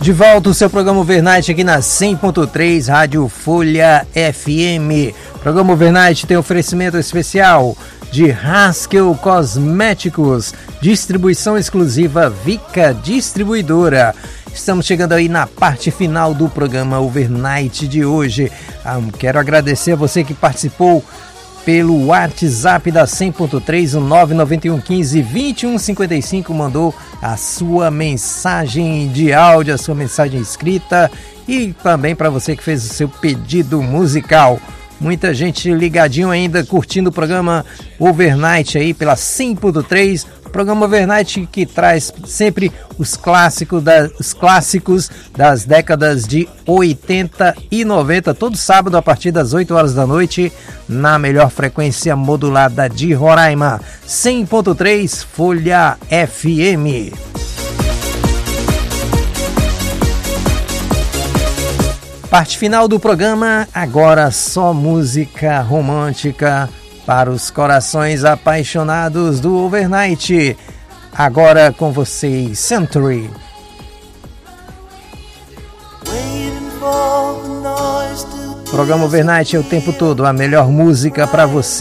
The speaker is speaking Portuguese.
De volta o seu programa Overnight aqui na 100.3 Rádio Folha FM. O programa Overnight tem oferecimento especial de Haskell Cosméticos, distribuição exclusiva Vica Distribuidora. Estamos chegando aí na parte final do programa Overnight de hoje. Quero agradecer a você que participou pelo WhatsApp da 100.3, o 99115-2155, mandou a sua mensagem de áudio, a sua mensagem escrita, e também para você que fez o seu pedido musical. Muita gente ligadinho ainda, curtindo o programa Overnight aí pela 100.3, programa Overnight que traz sempre os clássicos das décadas de 80 e 90, todo sábado a partir das 8 horas da noite, na melhor frequência modulada de Roraima, 100.3 Folha FM. Parte final do programa, agora só música romântica para os corações apaixonados do Overnight. Agora com vocês, Century. Programa Overnight é o tempo todo a melhor música para você.